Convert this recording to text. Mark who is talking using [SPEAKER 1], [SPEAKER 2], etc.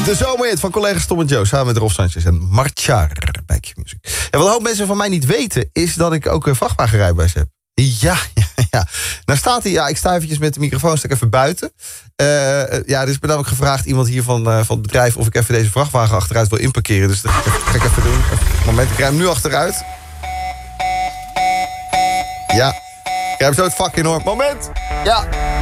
[SPEAKER 1] De zomerhit van collega's Tom en Joe samen met Rolf Sanchez en Marchar bij Q-Music. En wat een hoop mensen van mij niet weten is dat ik ook een vrachtwagenrijbewijs heb. Ja. Nou staat hij, ik sta eventjes met de microfoon, sta ik even buiten. Er is me namelijk gevraagd, iemand hier van het bedrijf, of ik even deze vrachtwagen achteruit wil inparkeren. Dus dat ga ik even doen. Moment, ik rij hem nu achteruit. Ja, ik rij hem zo het vak in hoor. Moment, ja.